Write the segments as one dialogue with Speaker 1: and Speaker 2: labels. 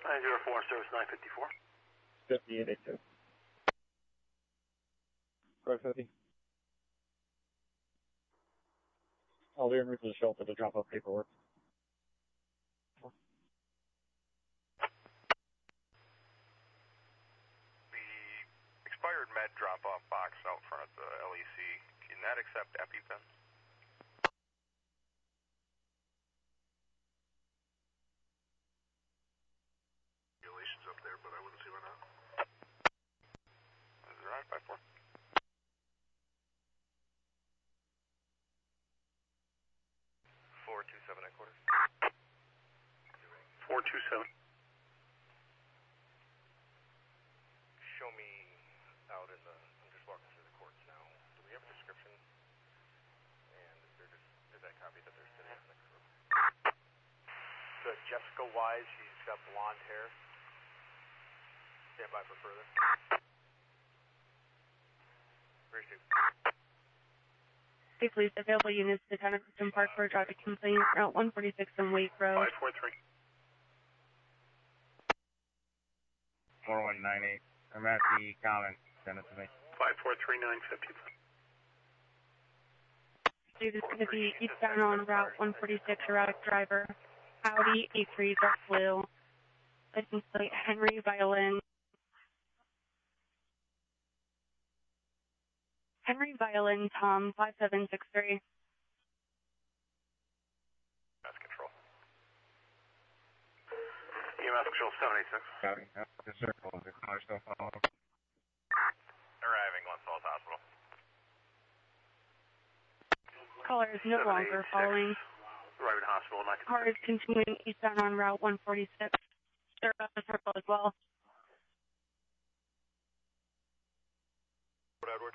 Speaker 1: 904, service 954.
Speaker 2: 5882. Road 50. I'll be en route to the shelter to drop off paperwork.
Speaker 3: The expired med drop-off box out front of the LEC, can that accept EpiPens?
Speaker 1: Regulations up there, but I wouldn't see why not.
Speaker 3: 954. 427 headquarters.
Speaker 1: 427.
Speaker 3: Show me out in the, I'm just walking through the courts now. Do we have a description? And is that copy that they're sitting next to?
Speaker 4: Good. Jessica Wise, she's got blonde hair. Stand by for further.
Speaker 3: Appreciate it.
Speaker 5: Hey, police, available units to Lieutenant Clifton Park for a traffic complaint, Route 146 on Wake Road.
Speaker 1: 543.
Speaker 2: 4198. I'm at the comment. Send it to me.
Speaker 1: 543, 950.
Speaker 5: This is going to be eastbound on Route 146, erratic driver. Audi A3 dark blue. License plate Henry Violin. Henry Violin Tom 5763.
Speaker 3: Mass control.
Speaker 1: EMS control 786.
Speaker 2: Copy. The circle is the car still following.
Speaker 3: Arriving Glens Falls Hospital.
Speaker 5: Caller is no longer following.
Speaker 1: Arriving hospital, 956.
Speaker 5: Car is continuing eastbound on Route 146. They're up the circle as well.
Speaker 3: Edward.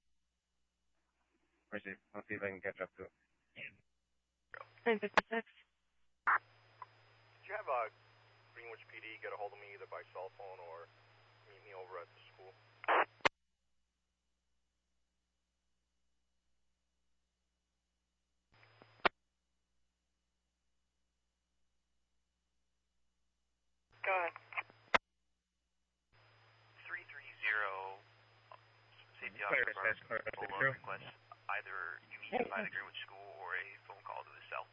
Speaker 2: Receive. I'll see if I can catch up to it.
Speaker 5: 956.
Speaker 4: Did you have Greenwich PD get a hold of me either by cell phone or meet me over at the school?
Speaker 5: Go ahead.
Speaker 6: 330, safety officer full request. Either you meet by the Greenwich School or a phone call to the cell.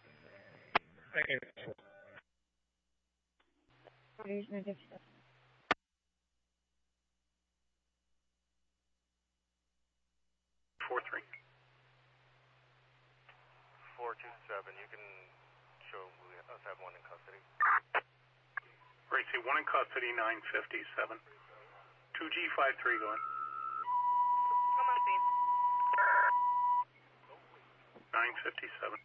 Speaker 1: Four three.
Speaker 4: 427, you can show us have one in custody.
Speaker 1: Great, see, one in custody, 957. 2G53 going.
Speaker 7: Come on, scene.
Speaker 1: 957.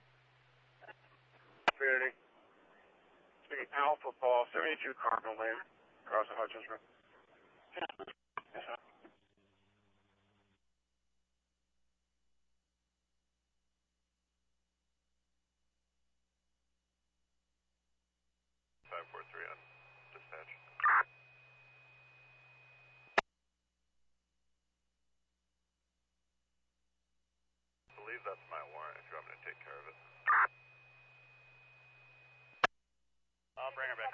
Speaker 2: Trinity. Speaking Alpha Paul, 72 Cardinal Lane, across the Hutchins Road. Yes, sir.
Speaker 3: Five four three on dispatch. I believe that's my warrant if you want me to take care of it. I'll bring her back.